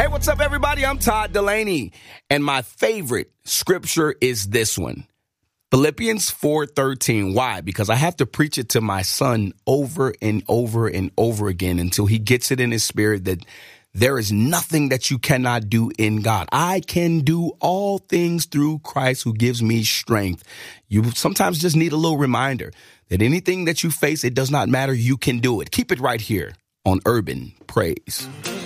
What's up, everybody? I'm Todd Delaney, and my favorite scripture is this one. Philippians 4:13. Why? Because I have to preach it to my son over and over and over again until he gets it in his spirit that there is nothing that you cannot do in God. I can do all things through Christ who gives me strength. You sometimes just need a little reminder that anything that you face, it does not matter. You can do it. Keep it right here on Urban Praise.